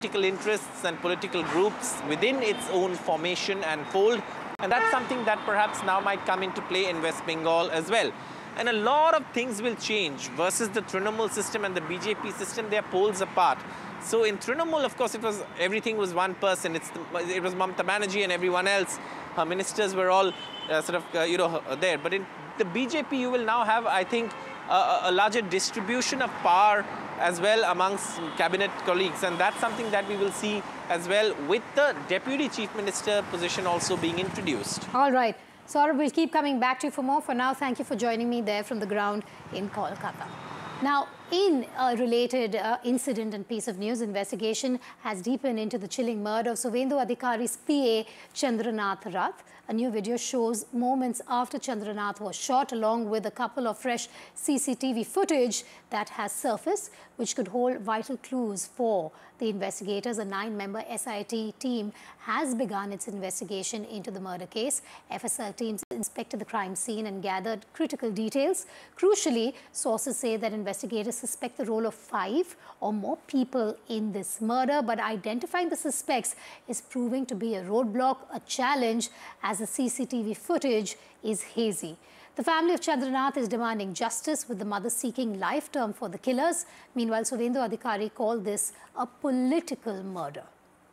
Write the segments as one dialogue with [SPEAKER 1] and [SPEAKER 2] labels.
[SPEAKER 1] political interests and political groups within its own formation and fold, and that's something that perhaps now might come into play in West Bengal as well. And a lot of things will change versus the Trinamool system and the BJP system. They are poles apart. So in Trinamool, of course, everything was one person. It was Mamata Banerjee and everyone else. Her ministers were all there. But in the BJP, you will now have, I think, a larger distribution of power as well amongst cabinet colleagues, and that's something that we will see as well with the deputy chief minister position also being introduced.
[SPEAKER 2] All right. Saurabh, we'll keep coming back to you for more. For now, thank you for joining me there from the ground in Kolkata. Now, in a related incident and piece of news, investigation has deepened into the chilling murder of Suvendu Adhikari's PA, Chandranath Rath. A new video shows moments after Chandranath was shot, along with a couple of fresh CCTV footage that has surfaced, which could hold vital clues for the investigators. A 9-member SIT team has begun its investigation into the murder case. FSL teams inspected the crime scene and gathered critical details. Crucially, sources say that investigators suspect the role of 5 or more people in this murder, but identifying the suspects is proving to be a roadblock, a challenge, as the CCTV footage is hazy. The family of Chandranath is demanding justice, with the mother seeking life term for the killers. Meanwhile, Suvendu Adhikari called this a political murder.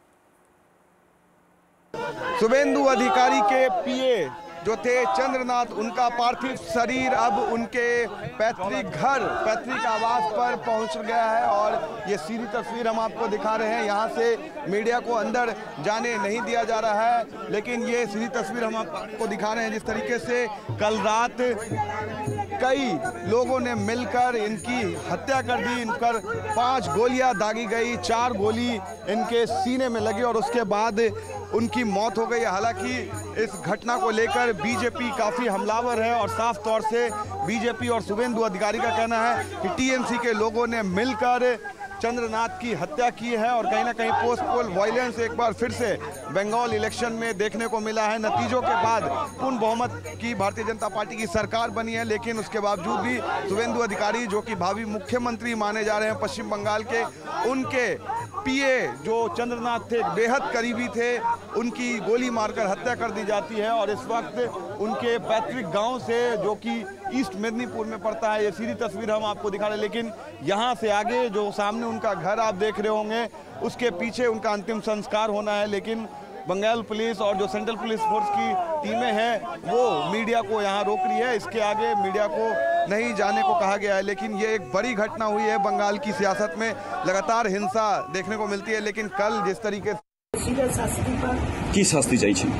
[SPEAKER 3] Suvendu अधिकारी के पीए जो थे चंद्रनाथ, उनका पार्थिव शरीर अब उनके पैतृक आवास पर पहुंच गया है और ये सीधी तस्वीर हम आपको दिखा रहे हैं। यहाँ से मीडिया को अंदर जाने नहीं दिया जा रहा है, लेकिन ये सीधी तस्वीर हम आपको दिखा रहे हैं जिस तरीके से कल रात कई लोगों ने मिलकर इनकी हत्या कर दी। इन पर 5 गोलियां दागी गई, 4 गोली इनके सीने में लगी और उसके बाद उनकी मौत हो गई। हालांकि इस घटना को लेकर बीजेपी काफ़ी हमलावर है और साफ तौर से बीजेपी और सुवेंदु अधिकारी का कहना है कि टीएमसी के लोगों ने मिलकर चंद्रनाथ की हत्या की है और कहीं ना कहीं पोस्ट पोल वायलेंस एक बार फिर से बंगाल इलेक्शन में देखने को मिला है। नतीजों के बाद पूर्ण बहुमत की भारतीय जनता पार्टी की सरकार बनी है, लेकिन उसके बावजूद भी सुवेंदु अधिकारी जो कि भावी मुख्यमंत्री माने जा रहे हैं पश्चिम बंगाल के, उनके पीए जो चंद्रनाथ थे, बेहद करीबी थे, उनकी गोली मारकर हत्या कर दी जाती है। और इस वक्त उनके पैतृक गांव से जो कि ईस्ट मेदिनीपुर में पड़ता है, ये सीधी तस्वीर हम आपको दिखा रहे हैं, लेकिन यहाँ से आगे जो सामने उनका घर आप देख रहे होंगे, उसके पीछे उनका अंतिम संस्कार होना है। लेकिन बंगाल पुलिस और जो सेंट्रल पुलिस फोर्स की टीमें हैं वो मीडिया को यहाँ रोक रही है, इसके आगे मीडिया को नहीं जाने को कहा गया है। लेकिन ये एक बड़ी घटना हुई है। बंगाल की सियासत में लगातार हिंसा देखने को मिलती है, लेकिन कल जिस तरीके
[SPEAKER 4] की शास्ति चाहिए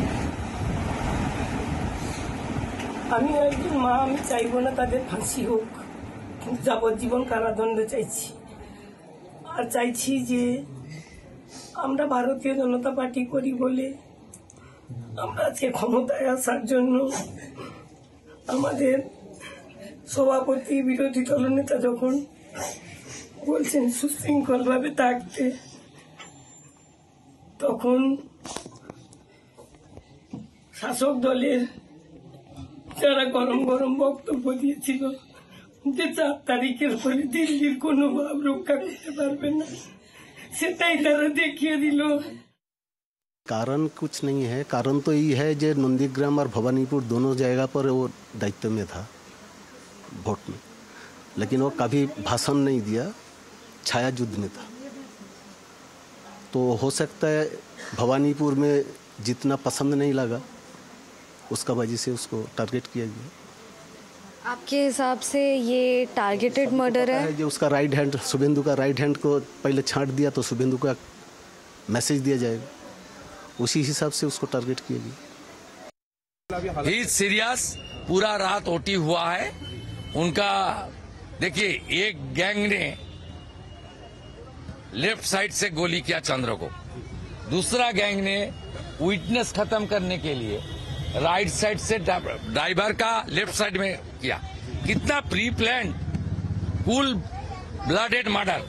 [SPEAKER 5] আমি একজন মা, আমি চাইবো না তাদের ফাঁসি হোক, কিন্তু যাবজ্জীবন কারাদণ্ড চাইছি। আর চাইছি যে আমরা ভারতীয় জনতা পার্টি করি বলে আমরা যে ক্ষমতায় আসার জন্য আমাদের সভাপতি বিরোধী দলনেতা যখন বলছেন সুশৃঙ্খলভাবে থাকতে, তখন শাসক দলের যারা গরম গরম বক্তব্য দিয়েছিল যে 4 তারিখের পরে দিল্লির কোনো ভাব রক্ষা করতে পারবে না, সেটাই তারা দেখিয়ে দিল।
[SPEAKER 6] कारण कुछ नहीं है, कारण तो ये है जो नंदीग्राम और भवानीपुर दोनों जगह पर वो दायित्व में था वोट में, लेकिन वो कभी भाषण नहीं दिया, छाया युद्ध में था। तो हो सकता है भवानीपुर में जितना पसंद नहीं लगा, उसका वजह से उसको टारगेट किया गया।
[SPEAKER 7] आपके हिसाब से ये टारगेटेड मर्डर है?
[SPEAKER 6] जो उसका राइट हैंड, शुभेंदु का राइट हैंड को पहले छांट दिया तो शुभेंदु का मैसेज दिया जाएगा, उसी हिसाब से उसको टारगेट किया गया।
[SPEAKER 8] ही सीरियस, पूरा रात ओटी हुआ है उनका। देखिए, एक गैंग ने लेफ्ट साइड से गोली किया चंद्र को, दूसरा गैंग ने विटनेस खत्म करने के लिए राइट साइड से ड्राइवर का लेफ्ट साइड में किया। कितना pre plan, cool blooded murder,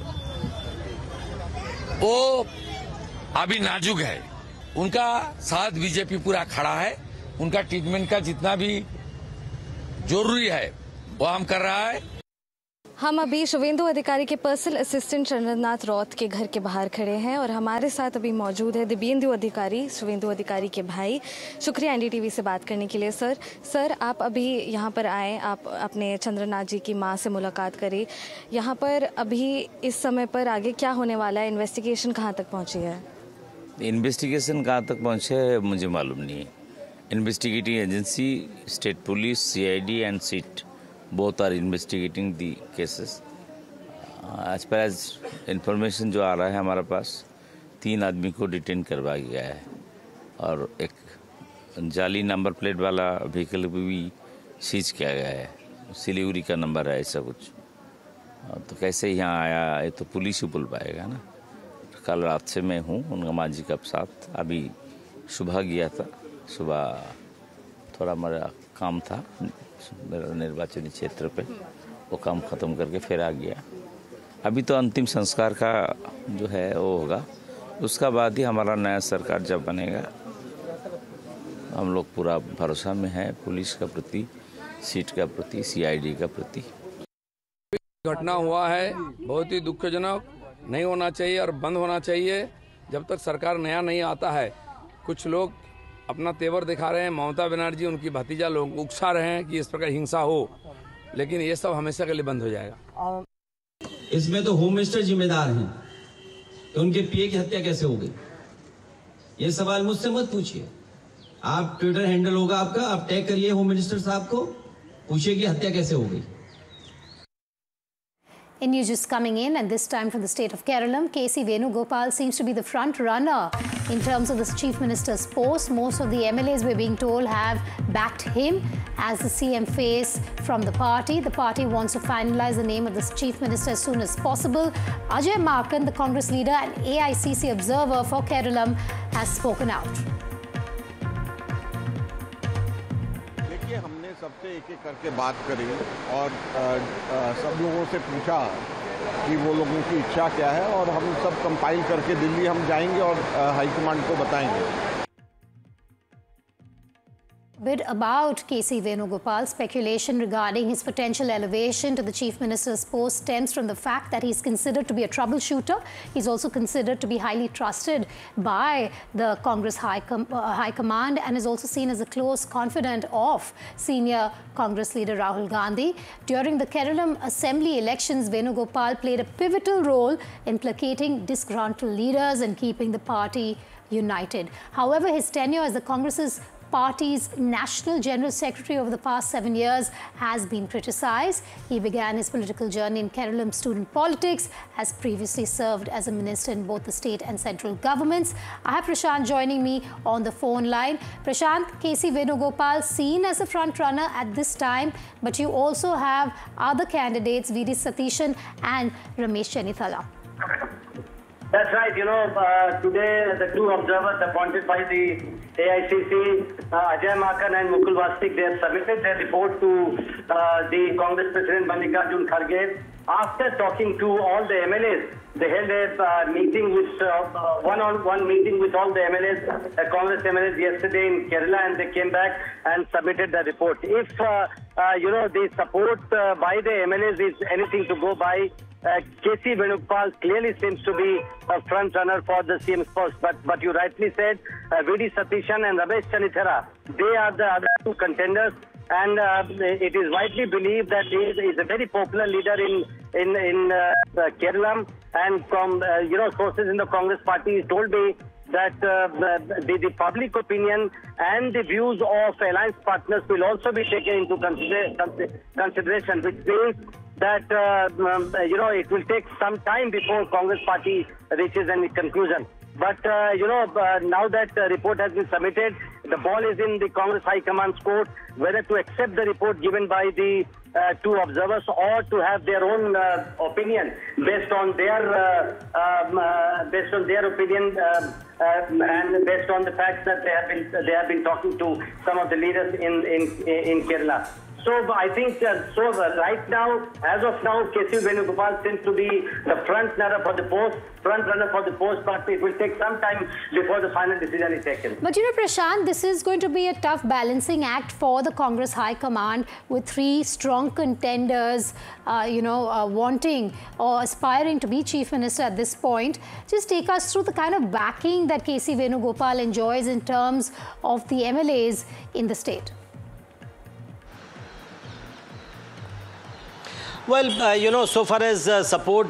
[SPEAKER 8] वो अभी नाजुक है। उनका साथ बीजेपी पूरा खड़ा है, उनका ट्रीटमेंट का जितना भी जरूरी है वो हम कर रहा है।
[SPEAKER 7] हम अभी शुभेंदु अधिकारी के पर्सनल असिस्टेंट चंद्रनाथ रौत के घर के बाहर खड़े हैं और हमारे साथ अभी मौजूद है दिव्येंदु अधिकारी, शुभेंदु अधिकारी के भाई। शुक्रिया एनडीटीवी से बात करने के लिए सर आप अभी यहाँ पर आए, आप अपने चंद्रनाथ जी की माँ से मुलाकात करें। यहाँ पर अभी इस समय पर आगे क्या होने वाला है, इन्वेस्टिगेशन कहाँ तक पहुँची है?
[SPEAKER 9] इन्वेस्टिगेशन कहाँ तक पहुँचे है मुझे मालूम नहीं है। Investigating agency, state police, CID and seat both are investigating the cases. As far as information जो आ रहा है हमारे पास, 3 आदमी को डिटेन करवाया गया है और एक जाली नंबर प्लेट वाला व्हीकल भी सीज किया गया है। सिलीगुड़ी का नंबर है ऐसा कुछ। तो कैसे यहाँ आया ये तो पुलिस ही बोल पाएगा ना। कल रात से मैं हूँ उनका माँ जी के साथ। अभी सुबह गया था, सुबह थोड़ा मेरा काम था मेरा निर्वाचनी क्षेत्र पे, वो काम ख़त्म करके फिर आ गया। अभी तो अंतिम संस्कार का जो है वो होगा, उसका बाद ही हमारा नया सरकार जब बनेगा। हम लोग पूरा भरोसा में है पुलिस का प्रति, सीट का प्रति, CID का प्रति।
[SPEAKER 10] घटना हुआ है बहुत ही दुखजनक, नहीं होना चाहिए और बंद होना चाहिए। जब तक सरकार नया नहीं आता है, कुछ लोग अपना तेवर दिखा रहे हैं। ममता बनर्जी उनकी भतीजा लोग उकसा रहे हैं कि इस प्रकार हिंसा हो, लेकिन ये सब हमेशा के लिए बंद हो जाएगा।
[SPEAKER 11] इसमें तो होम मिनिस्टर जिम्मेदार हैं, तो उनके PA की हत्या कैसे हो गई? ये सवाल मुझसे मत पूछिए। आप ट्विटर हैंडल होगा आपका, आप टैग करिए होम मिनिस्टर साहब को, पूछिए कि हत्या कैसे हो गई।
[SPEAKER 2] In news just coming in, and this time from the state of Kerala, KC Venugopal seems to be the front runner in terms of the chief minister's post. Most of the MLAs, we're being told, have backed him as the CM face from the party. The party wants to finalize the name of the chief minister as soon as possible. Ajay Markan, the Congress leader and AICC observer for Kerala, has spoken out.
[SPEAKER 3] हमने सबसे एक एक करके बात करी और सब लोगों से पूछा कि वो लोगों की इच्छा क्या है, और हम सब कंपाइल करके दिल्ली हम जाएंगे और हाईकमांड को बताएंगे।
[SPEAKER 2] Bit about KC Venugopal. Speculation regarding his potential elevation to the chief minister's post stems from the fact that he's considered to be a troubleshooter. He's also considered to be highly trusted by the Congress High Command and is also seen as a close confidant of senior Congress leader Rahul Gandhi. During the Kerala Assembly elections, Venugopal played a pivotal role in placating disgruntled leaders and keeping the party united. However, his tenure as the Congress's party's National General Secretary over the past 7 years has been criticized. He began his political journey in Kerala student politics, has previously served as a minister in both the state and central governments. I have Prashant joining me on the phone line. Prashant, KC Venugopal seen as a front runner at this time, but you also have other candidates, V.D. Satishan and Ramesh Chennithala.
[SPEAKER 12] That's right. You know, today the two observers appointed by the AICC, Ajay Markan and Mukul Vasnik, they have submitted their report to the Congress President Mallikarjun Kharge. After talking to all the MLAs, they held a meeting with one-on-one meeting with all the MLAs, Congress MLAs yesterday in Kerala, and they came back and submitted the report. If you know, the support by the MLAs is anything to go by, KC Venugopal clearly seems to be a front runner for the CM's post. But you rightly said, V.D. Satishan and Ramesh Chennithala, they are the other two contenders. And it is widely believed that he is a very popular leader in Kerala. And from you know, sources in the Congress party told me that the public opinion and the views of alliance partners will also be taken into consideration, which means that you know, it will take some time before Congress party reaches any conclusion. But you know, now that the report has been submitted, the ball is in the Congress High Command's court whether to accept the report given by the two observers or to have their own opinion based on their opinion and based on the fact that they have been talking to some of the leaders in Kerala. So I think right now, as of now, KC Venugopal seems to be the front runner for the post, but it will take some time before the final decision is taken.
[SPEAKER 2] But you know, Prashant, this is going to be a tough balancing act for the Congress High Command with three strong contenders, wanting or aspiring to be Chief Minister at this point. Just take us through the kind of backing that KC Venugopal enjoys in terms of the MLAs in the state.
[SPEAKER 13] Well, so far as support